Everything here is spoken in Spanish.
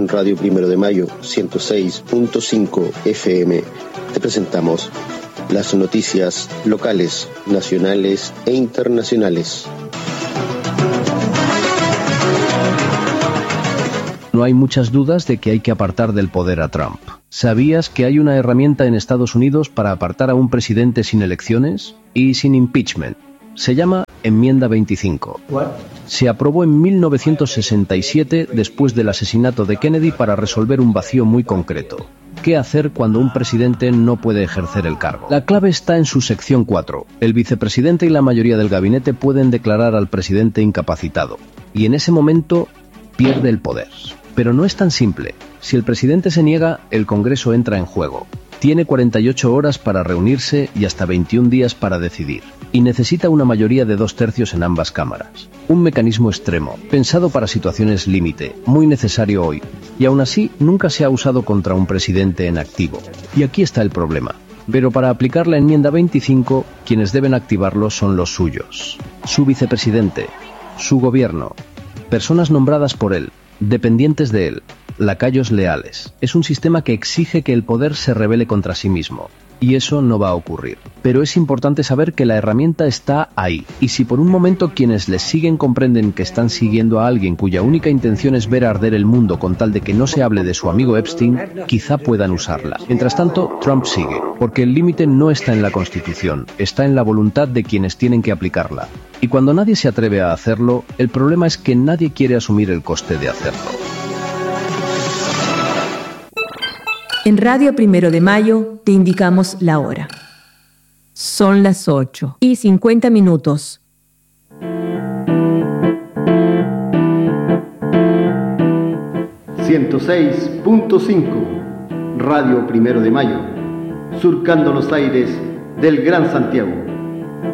en Radio Primero de Mayo 106.5 FM te presentamos las noticias locales, nacionales e internacionales. No hay muchas dudas de que hay que apartar del poder a Trump. ¿Sabías que hay una herramienta en Estados Unidos para apartar a un presidente sin elecciones y sin impeachment? Se llama Enmienda 25. Se aprobó en 1967 después del asesinato de Kennedy para resolver un vacío muy concreto. ¿Qué hacer cuando un presidente no puede ejercer el cargo? La clave está en su sección 4. El vicepresidente y la mayoría del gabinete pueden declarar al presidente incapacitado. Y en ese momento pierde el poder. Pero no es tan simple. Si el presidente se niega, el Congreso entra en juego. Tiene 48 horas para reunirse y hasta 21 días para decidir. Y necesita una mayoría de 2/3 en ambas cámaras. Un mecanismo extremo, pensado para situaciones límite, muy necesario hoy. Y aún así, nunca se ha usado contra un presidente en activo. Y aquí está el problema. Pero para aplicar la enmienda 25, quienes deben activarlo son los suyos. Su vicepresidente, su gobierno, personas nombradas por él, dependientes de él, lacayos leales. Es un sistema que exige que el poder se rebele contra sí mismo. Y eso no va a ocurrir. Pero es importante saber que la herramienta está ahí. Y si por un momento quienes les siguen comprenden que están siguiendo a alguien cuya única intención es ver arder el mundo con tal de que no se hable de su amigo Epstein, quizá puedan usarla. Mientras tanto, Trump sigue. Porque el límite no está en la Constitución, está en la voluntad de quienes tienen que aplicarla. Y cuando nadie se atreve a hacerlo, el problema es que nadie quiere asumir el coste de hacerlo. En Radio Primero de Mayo te indicamos la hora. Son las 8:50. 106.5 Radio Primero de Mayo, surcando los aires del Gran Santiago.